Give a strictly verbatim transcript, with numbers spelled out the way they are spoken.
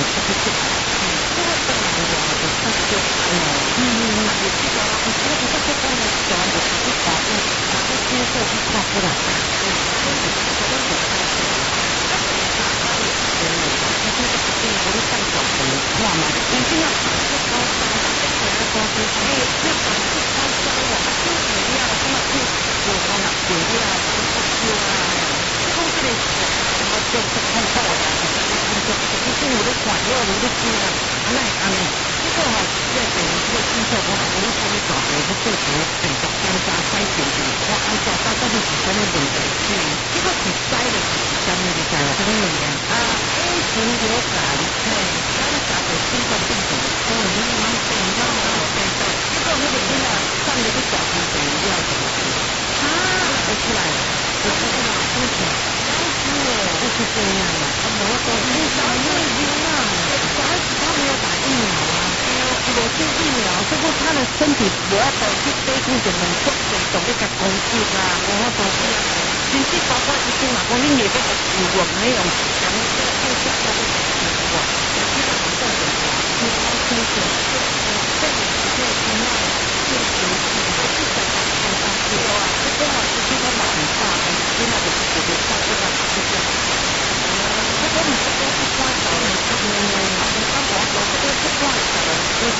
不出来。这个当然我就他就哎呦，嗯嗯嗯，也知道啊，我觉得这个当然讲我不是保护，我不接受去跨出来，嗯，所以我都很开心。那等于他他也是跟我嘛，他这个不是我的上小学话嘛，一定要考试高三，再回来高中，哎，要考试高三我还是不要，什么不我我哪不要，不不啊，这个是什么就是看后来，就是我的管路我的书啊，那安尼，这个吼，这等于这个机构我我我帮你搞的，我做成整个专家筛选的，我按照大家的几个的问题，嗯，这个是筛的是什么的筛了？这个问题啊，A 型流感，嘿，咱们讲的新冠病毒，哦，你你对，你看哦，对对，结果那个真的上了个小型等于要怎么去？啊，我出来了，我出来了，对不起。就是这样的，我我你小孩子已经啊，小孩子他没有打疫苗啊，我是疫苗，这个他的身体我要走去对付什么风险，总那个攻击啊，我要走去啊，甚至包括一些马公你也不有没有讲